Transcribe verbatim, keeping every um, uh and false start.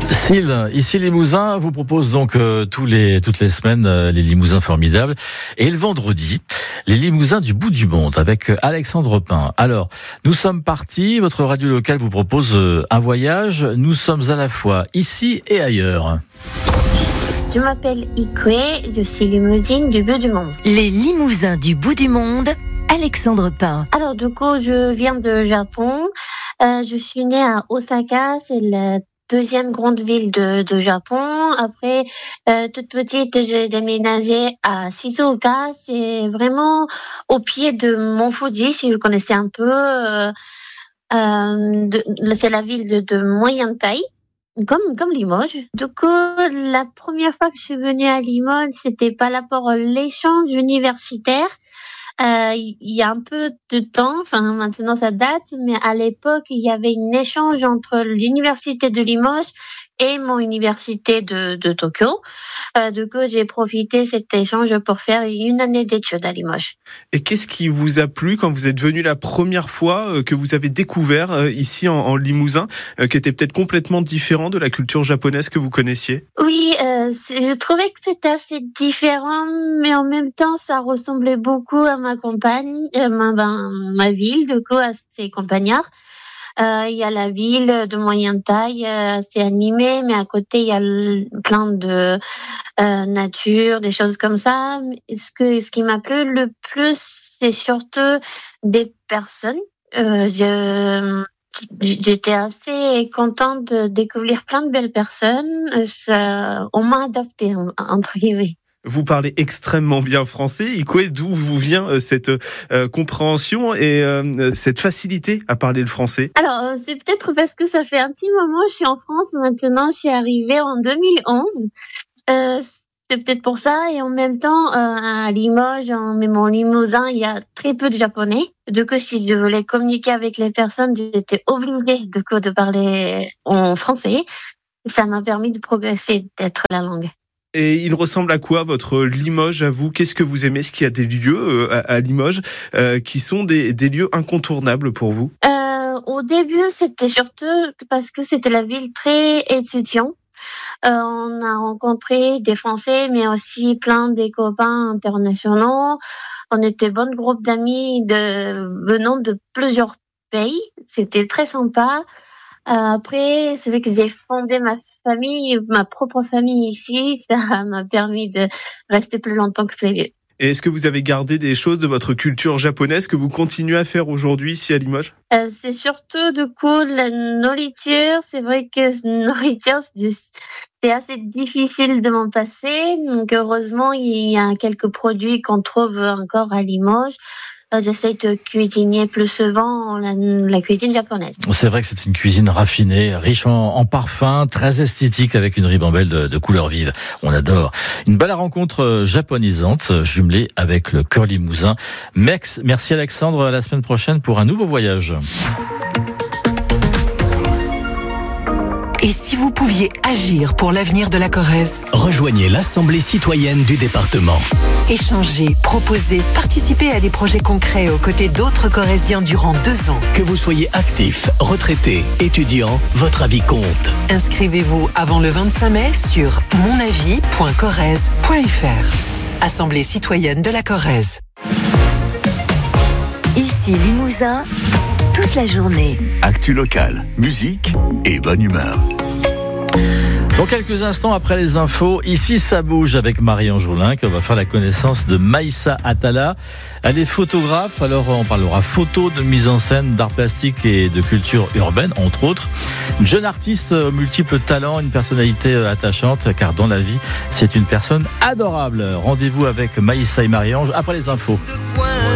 Syl, ici Limousin, vous propose donc euh, tous les, toutes les semaines euh, les Limousins formidables. Et le vendredi, les Limousins du bout du monde avec Alexandre Pin. Alors, nous sommes partis, votre radio locale vous propose euh, un voyage. Nous sommes à la fois ici et ailleurs. Je m'appelle Ikwe, je suis limousine du bout du monde. Les Limousins du bout du monde, Alexandre Pin. Alors du coup, je viens de Japon. Euh, je suis née à Osaka, c'est la deuxième grande ville de, de Japon. Après, euh, toute petite, j'ai déménagé à Shizuoka. C'est vraiment au pied de Mont Fuji, si vous connaissez un peu. Euh, euh, de, c'est la ville de, de moyenne taille. Comme, comme Limoges. Du coup, la première fois que je suis venue à Limoges, c'était par rapport à l'échange universitaire. Euh, il y a un peu de temps, enfin maintenant ça date, mais à l'époque, il y avait un échange entre l'université de Limoges et mon université de, de Tokyo. Euh, du coup, j'ai profité de cet échange pour faire une année d'études à Limoges. Et qu'est-ce qui vous a plu quand vous êtes venu la première fois, euh, que vous avez découvert euh, ici en, en Limousin, euh, qui était peut-être complètement différent de la culture japonaise que vous connaissiez ? Oui, euh, je trouvais que c'était assez différent, mais en même temps, ça ressemblait beaucoup à ma campagne, euh, ma, ben, ma ville, du coup, à ses campagnards. Euh, il y a la ville de moyenne taille, euh, assez animée, mais à côté, il y a le, plein de euh, nature, des choses comme ça. Ce, que, ce qui m'a plu le plus, c'est surtout des personnes. Euh, je, j'étais assez contente de découvrir plein de belles personnes. Ça, on m'a adoptée, entre guillemets. Vous parlez extrêmement bien français. Ikwe, d'où vous vient euh, cette euh, compréhension et euh, cette facilité à parler le français ? Alors, euh, c'est peut-être parce que ça fait un petit moment que je suis en France maintenant. Je suis arrivée en deux mille onze. Euh, c'est peut-être pour ça. Et en même temps, euh, à Limoges, en, même en Limousin, il y a très peu de Japonais. Du coup, si je voulais communiquer avec les personnes, j'étais obligée de, de parler en français. Ça m'a permis de progresser, d'être la langue. Et il ressemble à quoi votre Limoges à vous ? Qu'est-ce que vous aimez ? Est-ce qu'il y a des lieux à, à Limoges euh, qui sont des, des lieux incontournables pour vous ? euh, Au début, c'était surtout parce que c'était la ville très étudiante. Euh, on a rencontré des Français, mais aussi plein des copains internationaux. On était bon groupe d'amis de, venant de plusieurs pays. C'était très sympa. Euh, après, c'est vrai que j'ai fondé ma famille, ma propre famille ici. Ça m'a permis de rester plus longtemps que prévu. Et est-ce que vous avez gardé des choses de votre culture japonaise que vous continuez à faire aujourd'hui ici à Limoges ? euh, C'est surtout du coup la nourriture. C'est vrai que la nourriture, c'est assez difficile de m'en passer. Donc heureusement, il y a quelques produits qu'on trouve encore à Limoges. J'essaie de cuisiner plus souvent la, la cuisine japonaise. C'est vrai que c'est une cuisine raffinée, riche en, en parfums, très esthétique avec une ribambelle de, de couleurs vives. On adore. Une belle rencontre japonisante jumelée avec le cœur limousin. Mex, merci Alexandre. À la semaine prochaine pour un nouveau voyage. Et si vous pouviez agir pour l'avenir de la Corrèze ? Rejoignez l'Assemblée citoyenne du département. Échangez, proposez, participez à des projets concrets aux côtés d'autres Corréziens durant deux ans. Que vous soyez actif, retraité, étudiant, votre avis compte. Inscrivez-vous avant le vingt-cinq mai sur mon avis point corrèze point f r. Assemblée citoyenne de la Corrèze. Ici Limousin, toute la journée. Actu locale, musique et bonne humeur. Dans quelques instants après les infos, ici ça bouge avec Marie-Ange Joulin, qui va faire la connaissance de Maïssa Atala. Elle est photographe, alors on parlera photo, de mise en scène, d'art plastique et de culture urbaine, entre autres. Une jeune artiste aux multiples talents, une personnalité attachante, car dans la vie, c'est une personne adorable. Rendez-vous avec Maïssa et Marie-Ange après les infos.